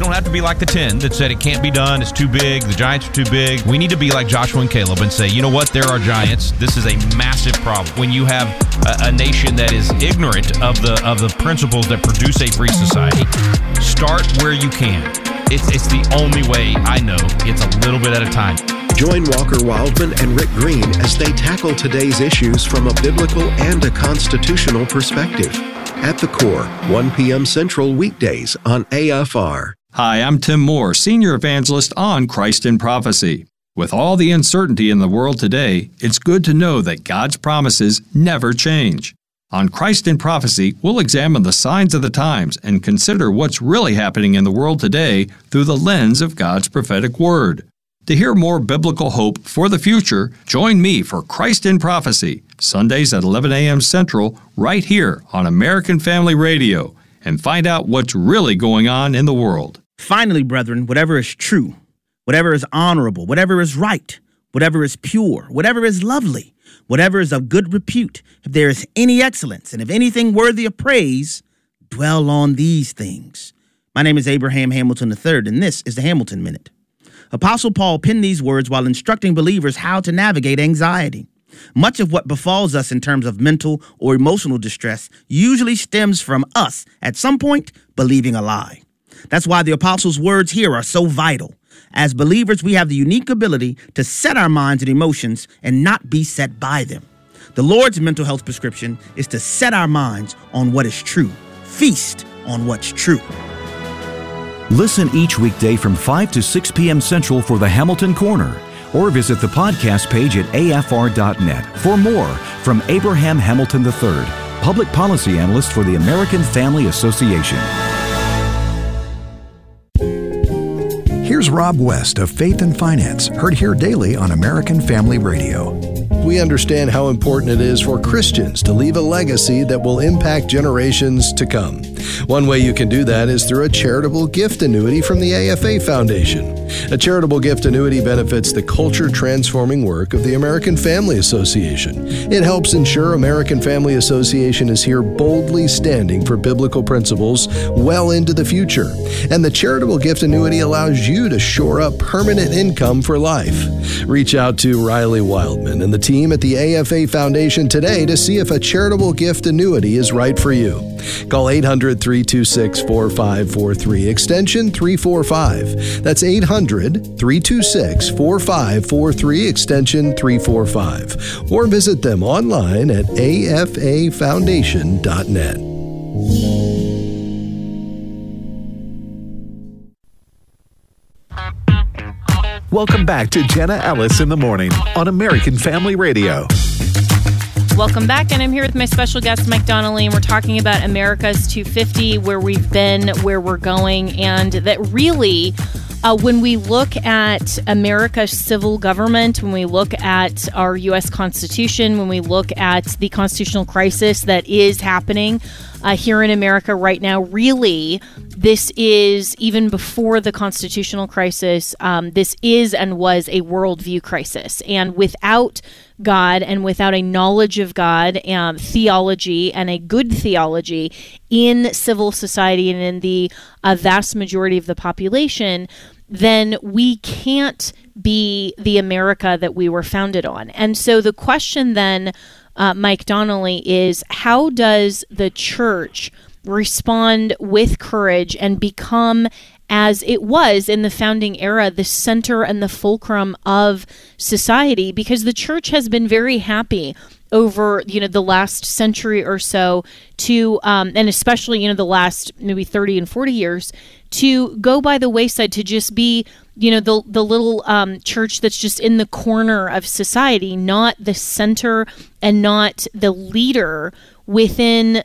don't have to be like the 10 that said it can't be done, it's too big, the giants are too big. We need to be like Joshua and Caleb and say, you know what, there are giants. This is a massive problem. When you have a nation that is ignorant of the principles that produce a free society, start where you can. It's the only way I know. It's a little bit at a time. Join Walker Wildman and Rick Green as they tackle today's issues from a biblical and a constitutional perspective. At the Core, 1 p.m. Central weekdays on AFR. Hi, I'm Tim Moore, Senior Evangelist on Christ in Prophecy. With all the uncertainty in the world today, it's good to know that God's promises never change. On Christ in Prophecy, we'll examine the signs of the times and consider what's really happening in the world today through the lens of God's prophetic word. To hear more biblical hope for the future, join me for Christ in Prophecy, Sundays at 11 a.m. Central, right here on American Family Radio, and find out what's really going on in the world. Finally, brethren, whatever is true, whatever is honorable, whatever is right, whatever is pure, whatever is lovely, whatever is of good repute, if there is any excellence, and if anything worthy of praise, dwell on these things. My name is Abraham Hamilton III, and this is the Hamilton Minute. Apostle Paul penned these words while instructing believers how to navigate anxiety. Much of what befalls us in terms of mental or emotional distress usually stems from us, at some point, believing a lie. That's why the apostle's words here are so vital. As believers, we have the unique ability to set our minds and emotions and not be set by them. The Lord's mental health prescription is to set our minds on what is true. Feast on what's true. Listen each weekday from 5 to 6 p.m. Central for the Hamilton Corner, or visit the podcast page at afr.net for more from Abraham Hamilton III, Public Policy Analyst for the American Family Association. Here's Rob West of Faith and Finance, heard here daily on American Family Radio. We understand how important it is for Christians to leave a legacy that will impact generations to come. One way you can do that is through a charitable gift annuity from the AFA Foundation. A charitable gift annuity benefits the culture-transforming work of the American Family Association. It helps ensure American Family Association is here boldly standing for biblical principles well into the future. And the charitable gift annuity allows you to shore up permanent income for life. Reach out to Riley Wildman and the team at the AFA Foundation today to see if a charitable gift annuity is right for you. Call 800-326-4543, extension 345. That's 800-326-4543, extension 345. Or visit them online at afafoundation.net. Welcome back to Jenna Ellis in the Morning on American Family Radio. Welcome back, and I'm here with my special guest, Mike Donnelly, and we're talking about America's 250, where we've been, where we're going, and that really, when we look at America's civil government, when we look at our U.S. Constitution, when we look at the constitutional crisis that is happening here in America right now, really, this is, even before the constitutional crisis, this is and was a worldview crisis. And without God and without a knowledge of God, theology, and a good theology in civil society and in the vast majority of the population, then we can't be the America that we were founded on. And so the question then, Mike Donnelly, is how does the church respond with courage and become, as it was in the founding era, the center and the fulcrum of society? Because the church has been very happy over, the last century or so to, and especially, the last maybe 30 and 40 years, to go by the wayside, to just be, the little church that's just in the corner of society, not the center and not the leader within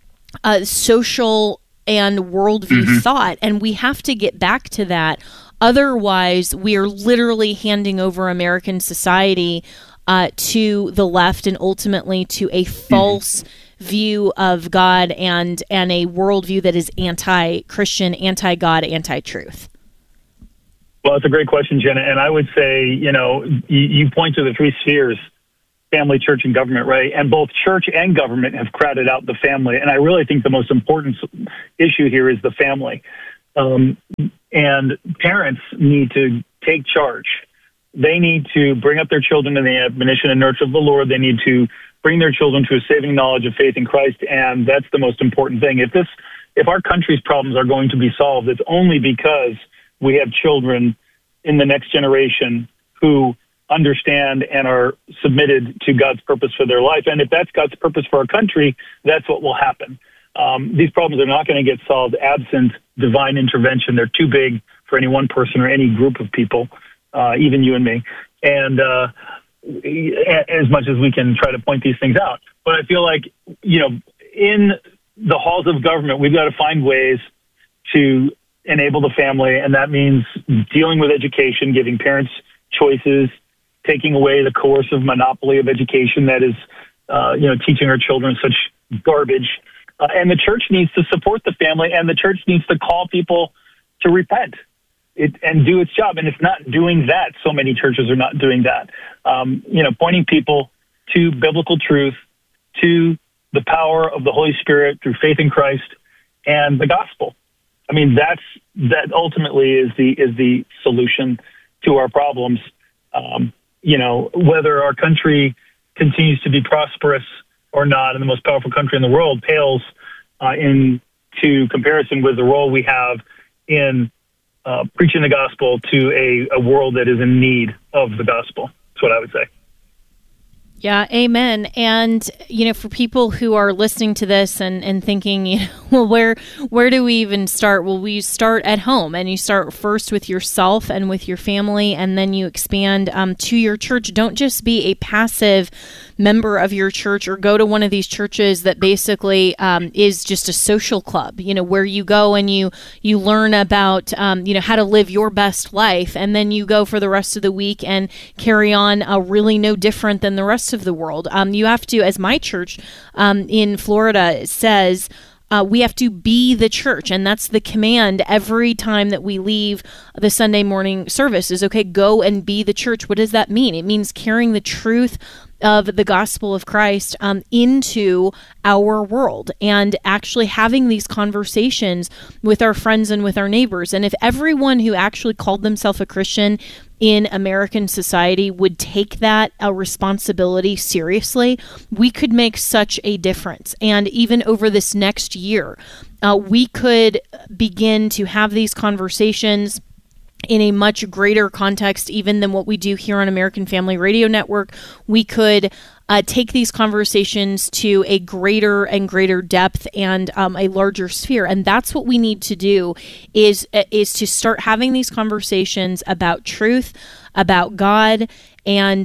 social and worldview thought. And we have to get back to that. Otherwise, we are literally handing over American society to the left and ultimately to a false view of God and a worldview that is anti-Christian, anti-God, anti-truth. Well, it's a great question, Jenna. And I would say, you point to the three spheres, family, church, and government, right? And both church and government have crowded out the family. And I really think the most important issue here is the family. And parents need to take charge. They need to bring up their children in the admonition and nurture of the Lord. They need to bring their children to a saving knowledge of faith in Christ, and that's the most important thing. If our country's problems are going to be solved, it's only because we have children in the next generation who understand and are submitted to God's purpose for their life. And if that's God's purpose for our country, that's what will happen. These problems are not going to get solved absent divine intervention. They're too big for any one person or any group of people, even you and me. And as much as we can try to point these things out. But I feel like, in the halls of government, we've got to find ways to enable the family, and that means dealing with education, giving parents choices, taking away the coercive monopoly of education that is, teaching our children such garbage. And the church needs to support the family, and the church needs to call people to repent and do its job. And it's not doing that. So many churches are not doing that. Pointing people to biblical truth, to the power of the Holy Spirit through faith in Christ and the gospel. I mean, that ultimately is the solution to our problems. Whether our country continues to be prosperous or not, and the most powerful country in the world pales into comparison with the role we have in preaching the gospel to a world that is in need of the gospel. That's what I would say. Yeah, amen. And, for people who are listening to this and thinking, well, where do we even start? Well, we start at home, and you start first with yourself and with your family, and then you expand to your church. Don't just be a passive member of your church or go to one of these churches that basically is just a social club, where you go and you learn about, how to live your best life, and then you go for the rest of the week and carry on really no different than the rest of the world. You have to, as my church in Florida says, we have to be the church, and that's the command every time that we leave the Sunday morning service is, okay, go and be the church. What does that mean? It means carrying the truth of the gospel of Christ into our world and actually having these conversations with our friends and with our neighbors. And if everyone who actually called themselves a Christian in American society would take that responsibility seriously, we could make such a difference. And even over this next year, we could begin to have these conversations in a much greater context even than what we do here on American Family Radio Network. We could take these conversations to a greater and greater depth and a larger sphere. And that's what we need to do is to start having these conversations about truth, about God, and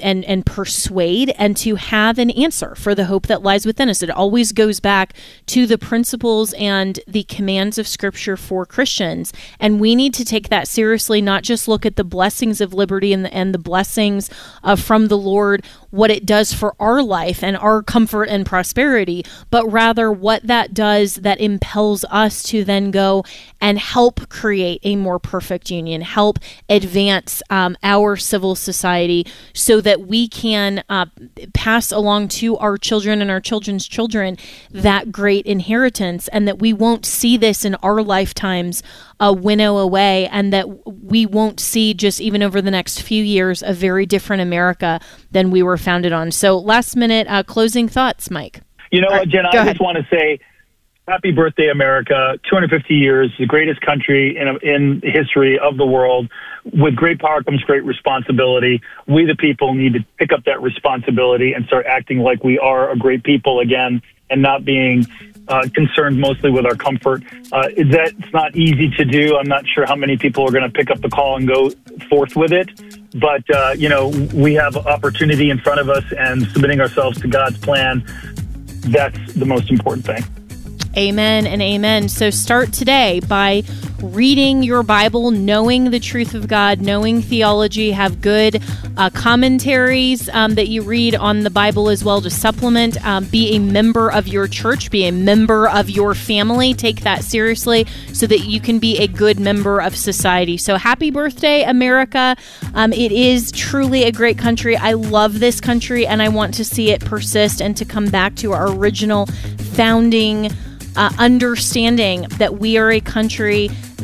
persuade, and to have an answer for the hope that lies within us. It always goes back to the principles and the commands of Scripture for Christians, and we need to take that seriously, not just look at the blessings of liberty and the blessings from the Lord, what it does for our life and our comfort and prosperity, but rather what that does that impels us to then go and help create a more perfect union, help advance our civil society, so that we can pass along to our children and our children's children that great inheritance, and that we won't see this in our lifetimes winnow away, and that we won't see, just even over the next few years, a very different America than we were founded on. So last minute closing thoughts, Mike. You know what, Jen, I just want to say happy birthday, America. 250 years, the greatest country in the history of the world. With great power comes great responsibility. We, the people, need to pick up that responsibility and start acting like we are a great people again, and not being concerned mostly with our comfort. It's not easy to do. I'm not sure how many people are going to pick up the call and go forth with it. But, we have opportunity in front of us, and submitting ourselves to God's plan, that's the most important thing. Amen and amen. So start today by reading your Bible, knowing the truth of God, knowing theology, have good commentaries that you read on the Bible as well to supplement. Be a member of your church, be a member of your family. Take that seriously so that you can be a good member of society. So happy birthday, America. It is truly a great country. I love this country, and I want to see it persist and to come back to our original founding understanding that we are a country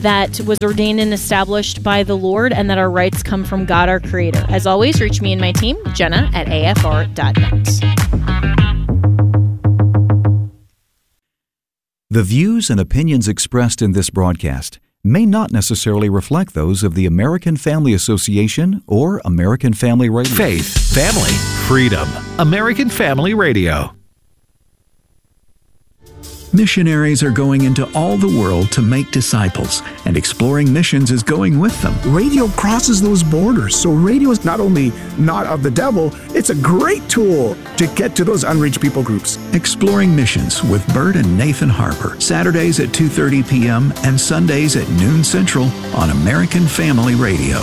that was ordained and established by the Lord, and that our rights come from God, our Creator. As always, reach me and my team, Jenna at afr.net. The views and opinions expressed in this broadcast may not necessarily reflect those of the American Family Association or American Family Radio. Faith, family, freedom. American Family Radio. Missionaries are going into all the world to make disciples, and Exploring Missions is going with them. Radio crosses those borders, so radio is not only not of the devil, it's a great tool to get to those unreached people groups. Exploring Missions with Bert and Nathan Harper, Saturdays at 2:30 p.m. and Sundays at noon Central on American Family Radio.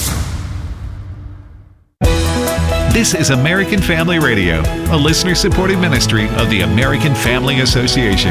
This is American Family Radio, a listener-supported ministry of the American Family Association.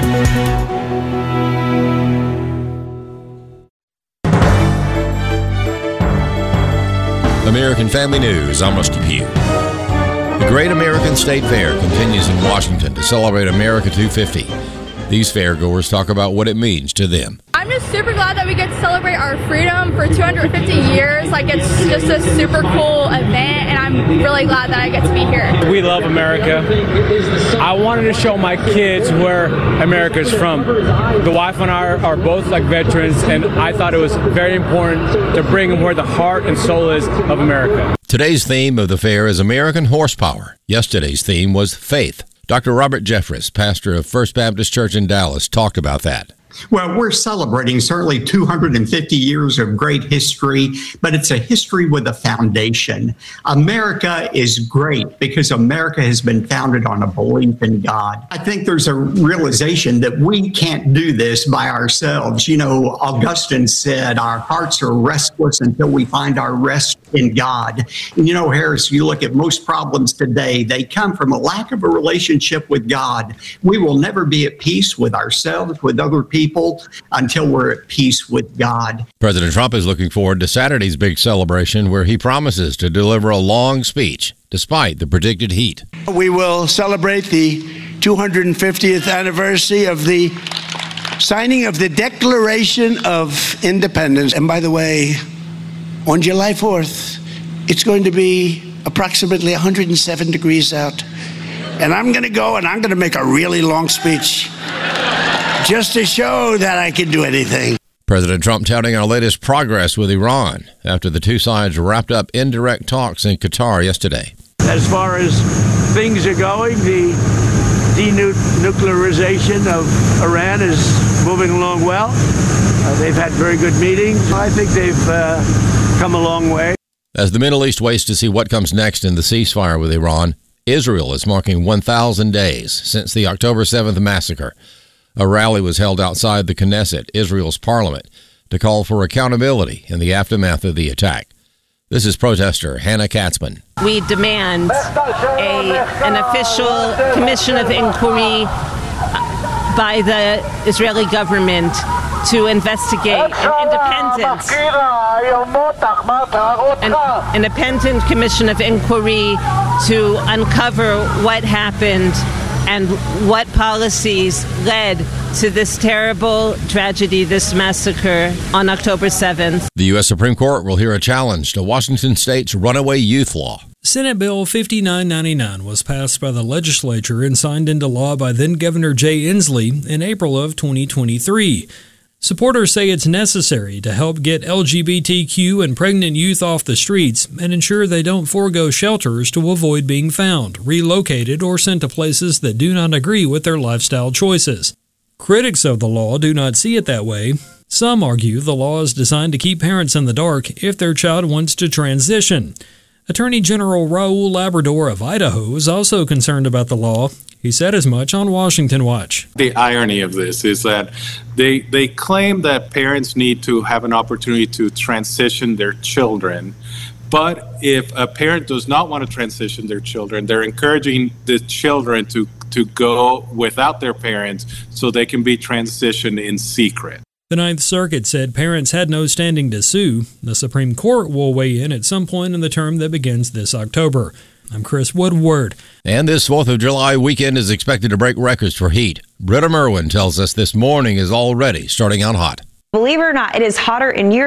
American Family News, I'm Rusty Pugh. The Great American State Fair continues in Washington to celebrate America 250. These fairgoers talk about what it means to them. I'm just super glad that we get to celebrate our freedom for 250 years. Like, it's just a super cool event, and I'm really glad that I get to be here. We love America. I wanted to show my kids where America's from. The wife and I are both like veterans, and I thought it was very important to bring them where the heart and soul is of America. Today's theme of the fair is American horsepower. Yesterday's theme was faith. Dr. Robert Jeffress, pastor of First Baptist Church in Dallas, talked about that. Well, we're celebrating certainly 250 years of great history, but it's a history with a foundation. America is great because America has been founded on a belief in God. I think there's a realization that we can't do this by ourselves. You know, Augustine said our hearts are restless until we find our rest in God. And you know, Harris, you look at most problems today, they come from a lack of a relationship with God. We will never be at peace with ourselves, with other people, until we're at peace with God. President Trump is looking forward to Saturday's big celebration where he promises to deliver a long speech despite the predicted heat. We will celebrate the 250th anniversary of the signing of the Declaration of Independence. And by the way, on July 4th, it's going to be approximately 107 degrees out. And I'm going to go and I'm going to make a really long speech just to show that I can do anything. President Trump touting our latest progress with Iran after the two sides wrapped up indirect talks in Qatar yesterday. As far as things are going, the denuclearization of Iran is moving along well. They've had very good meetings. I think they've come a long way. As the Middle East waits to see what comes next in the ceasefire with Iran, Israel is marking 1,000 days since the October 7th massacre. A rally was held outside the Knesset, Israel's parliament, to call for accountability in the aftermath of the attack. This is protester Hannah Katzman. We demand an official commission of inquiry by the Israeli government to investigate an independent commission of inquiry to uncover what happened and what policies led to this terrible tragedy, this massacre on October 7th. The U.S. Supreme Court will hear a challenge to Washington State's runaway youth law. Senate Bill 5999 was passed by the legislature and signed into law by then-Governor Jay Inslee in April of 2023. Supporters say it's necessary to help get LGBTQ and pregnant youth off the streets and ensure they don't forego shelters to avoid being found, relocated, or sent to places that do not agree with their lifestyle choices. Critics of the law do not see it that way. Some argue the law is designed to keep parents in the dark if their child wants to transition. Attorney General Raul Labrador of Idaho is also concerned about the law. He said as much on Washington Watch. The irony of this is that they claim that parents need to have an opportunity to transition their children. But if a parent does not want to transition their children, they're encouraging the children to go without their parents so they can be transitioned in secret. The Ninth Circuit said parents had no standing to sue. The Supreme Court will weigh in at some point in the term that begins this October. I'm Chris Woodward. And this 4th of July weekend is expected to break records for heat. Britta Merwin tells us this morning is already starting out hot. Believe it or not, it is hotter in New York